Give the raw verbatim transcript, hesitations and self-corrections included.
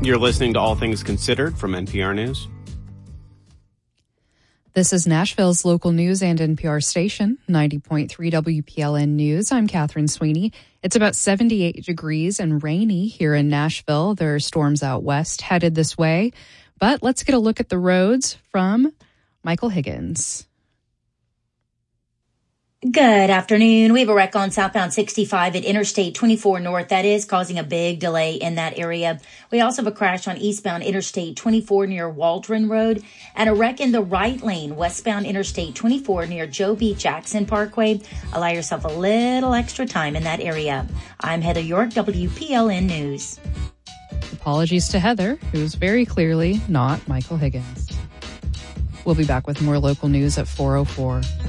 You're listening to All Things Considered from N P R News. This is Nashville's local news and N P R station, ninety point three W P L N News. I'm Catherine Sweeney. It's about seventy-eight degrees and rainy here in Nashville. There are storms out west headed this way. But let's get a look at the roads from Michael Higgins. Good afternoon. We have a wreck on southbound sixty-five at Interstate twenty-four North. That is causing a big delay in that area. We also have a crash on eastbound Interstate twenty-four near Waldron Road and a wreck in the right lane westbound Interstate twenty-four near Joe B. Jackson Parkway. Allow yourself a little extra time in that area. I'm Heather York, W P L N News. Apologies to Heather, who's very clearly not Michael Higgins. We'll be back with more local news at four oh four.